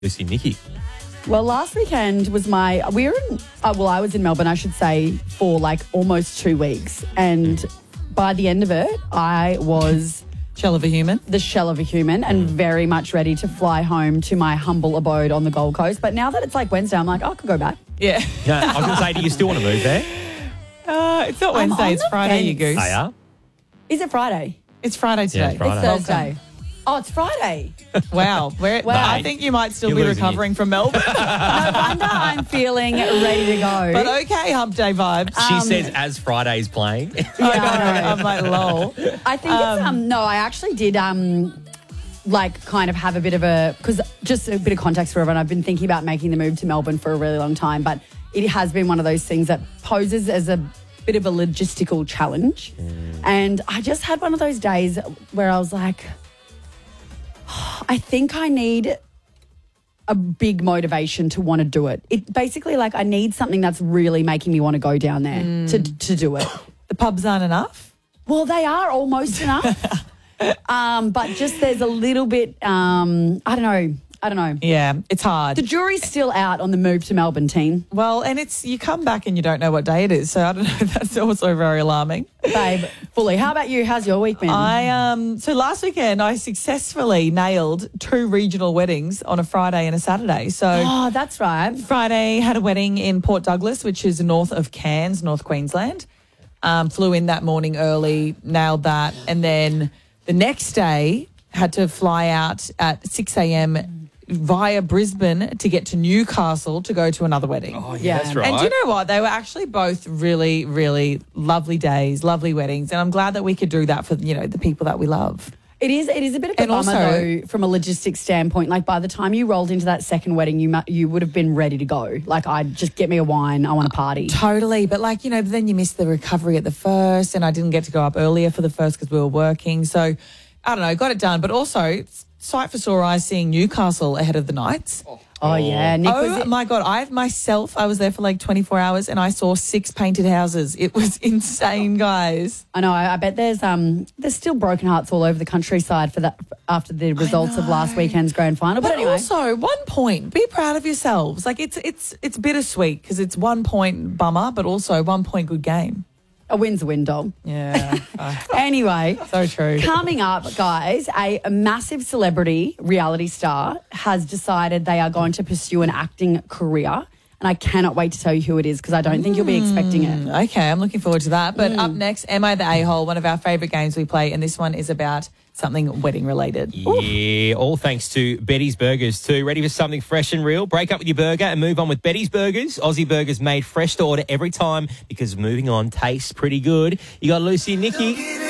Lucy and Nikki. Well, last weekend was I was in Melbourne, I should say, for like almost 2 weeks. And by the end of it, I was Shell of a human. the shell of a human and very much ready to fly home to my humble abode on the Gold Coast. But now that it's like Wednesday, I'm like, I could go back. Yeah. Yeah, I was going to say, do you still want to move there? It's not I'm Wednesday, on it's the Friday, you fence. goose. They are. Is it Friday? It's Friday today. it's Friday. It's Thursday. Oh, it's Friday. Wow. I Mate, think you might still you're be losing recovering from Melbourne. No wonder I'm feeling ready to go. But okay, hump day vibes. She says as Friday's playing. I know. I'm like, lol. I think it's no, I actually did like kind of have a bit of because just a bit of context for everyone. I've been thinking about making the move to Melbourne for a really long time, but it has been one of those things that poses as a bit of a logistical challenge. And I just had one of those days where I was like, I think I need a big motivation to want to do it. It basically like I need something that's really making me want to go down there to do it. The pubs aren't enough? Well, they are almost enough. But just there's a little bit, I don't know. Yeah, it's hard. The jury's still out on the move to Melbourne, team. Well, and you come back and you don't know what day it is, so I don't know. That's also very alarming. Babe, fully. How about you? How's your week been? So last weekend I successfully nailed 2 regional weddings on a Friday and a Saturday. So Oh, that's right. Friday had a wedding in Port Douglas, which is north of Cairns, North Queensland. Flew in that morning early, nailed that, and then the next day had to fly out at 6 a.m. via Brisbane to get to Newcastle to go to another wedding. Oh, Yeah. that's right. And do you know what? They were actually both really, really lovely days, lovely weddings. And I'm glad that we could do that for, the people that we love. It is a bit of a And bummer, also- though, from a logistics standpoint. Like, by the time you rolled into that second wedding, you would have been ready to go. Like, I'd just get me a wine. I want to party. Totally. But then you missed the recovery at the first, and I didn't get to go up earlier for the first because we were working. So, I don't know, got it done. But also, sight for sore eyes seeing Newcastle ahead of the Knights. Oh, yeah. Nick My God. I was there for like 24 hours and I saw 6 painted houses. It was insane, guys. I know. I bet there's still broken hearts all over the countryside for that after the results of last weekend's grand final. But anyway, also 1 point. Be proud of yourselves. Like it's bittersweet because it's 1 point bummer, but also 1 point good game. a win's a win, doll. Yeah. Anyway, So true. coming up, guys, a massive celebrity reality star has decided they are going to pursue an acting career. And I cannot wait to tell you who it is because I don't think you'll be expecting it. Okay, I'm looking forward to that. But up next, Am I the A-hole? One of our favourite games we play, and this one is about something wedding related. Yeah, all thanks to Betty's Burgers too. Ready for something fresh and real? Break up with your burger and move on with Betty's Burgers. Aussie burgers made fresh to order every time because moving on tastes pretty good. You got Lucy and Nikki.